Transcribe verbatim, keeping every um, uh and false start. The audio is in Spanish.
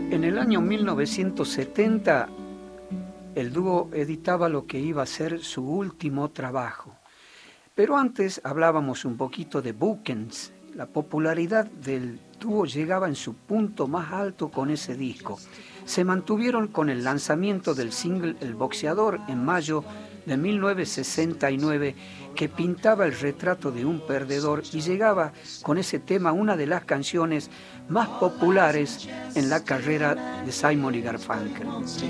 En el año mil novecientos setenta, el dúo editaba lo que iba a ser su último trabajo. Pero antes hablábamos un poquito de Bookends. La popularidad del dúo llegaba en su punto más alto con ese disco. Se mantuvieron con el lanzamiento del single El Boxeador en mayo de mil novecientos sesenta y nueve, que pintaba el retrato de un perdedor y llegaba con ese tema una de las canciones más populares en la carrera de Simon y Garfunkel.